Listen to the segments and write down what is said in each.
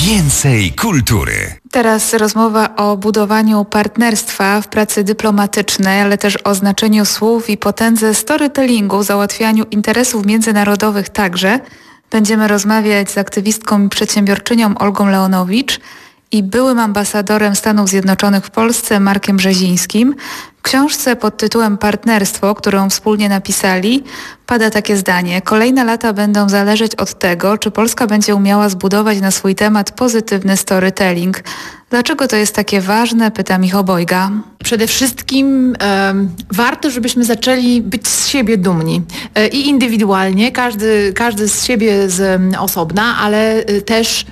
Więcej kultury. Teraz rozmowa o budowaniu partnerstwa w pracy dyplomatycznej, ale też o znaczeniu słów i potędze storytellingu, załatwianiu interesów międzynarodowych także. Będziemy rozmawiać z aktywistką i przedsiębiorczynią Olgą Leonowicz i byłym ambasadorem Stanów Zjednoczonych w Polsce Markiem Brzezińskim. W książce pod tytułem Partnerstwo, którą wspólnie napisali, pada takie zdanie: kolejne lata będą zależeć od tego, czy Polska będzie umiała zbudować na swój temat pozytywny storytelling. Dlaczego to jest takie ważne? Pytam ich obojga. Przede wszystkim warto, żebyśmy zaczęli być z siebie dumni. I indywidualnie, każdy z siebie z osobna, ale też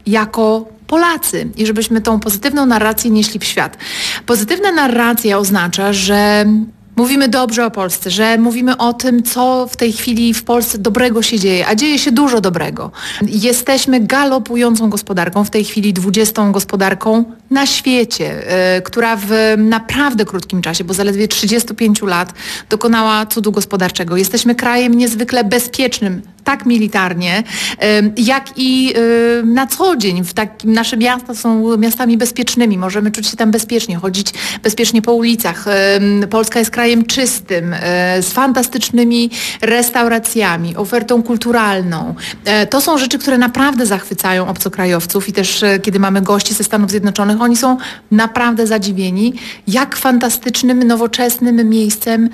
jako Polacy i żebyśmy tą pozytywną narrację nieśli w świat. Pozytywna narracja oznacza, że mówimy dobrze o Polsce, że mówimy o tym, co w tej chwili w Polsce dobrego się dzieje, a dzieje się dużo dobrego. Jesteśmy galopującą gospodarką, w tej chwili 20. gospodarką na świecie, która w naprawdę krótkim czasie, bo zaledwie 35 lat, dokonała cudu gospodarczego. Jesteśmy krajem niezwykle bezpiecznym, tak militarnie, jak i na co dzień. Nasze miasta są miastami bezpiecznymi, możemy czuć się tam bezpiecznie, chodzić bezpiecznie po ulicach. Polska jest krajem czystym, z fantastycznymi restauracjami, ofertą kulturalną. To są rzeczy, które naprawdę zachwycają obcokrajowców i też kiedy mamy gości ze Stanów Zjednoczonych, oni są naprawdę zadziwieni, jak fantastycznym, nowoczesnym miejscem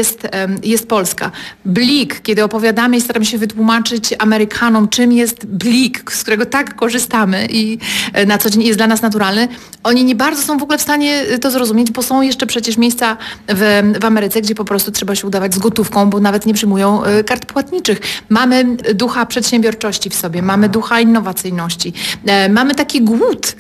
jest Polska. Blik, kiedy opowiadamy i staramy się wytłumaczyć Amerykanom, czym jest blik, z którego tak korzystamy i na co dzień jest dla nas naturalny, oni nie bardzo są w ogóle w stanie to zrozumieć, bo są jeszcze przecież miejsca w Ameryce, gdzie po prostu trzeba się udawać z gotówką, bo nawet nie przyjmują kart płatniczych. Mamy ducha przedsiębiorczości w sobie, mamy ducha innowacyjności, mamy taki głód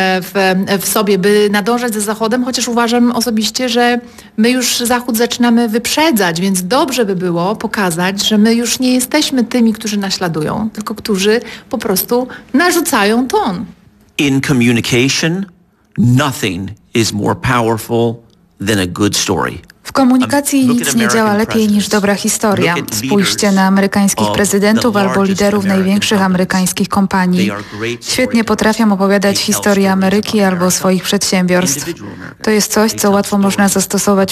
w sobie, by nadążać za Zachodem, chociaż uważam osobiście, że my już Zachód zaczynamy wyprzedzać, więc dobrze by było pokazać, że my już nie jesteśmy tymi, którzy naśladują, tylko którzy po prostu narzucają ton. In communication, nothing is more powerful than a good story. W komunikacji nic nie działa lepiej niż dobra historia. Spójrzcie na amerykańskich prezydentów albo liderów największych amerykańskich kompanii. Świetnie potrafią opowiadać historię Ameryki albo swoich przedsiębiorstw. To jest coś, co łatwo można zastosować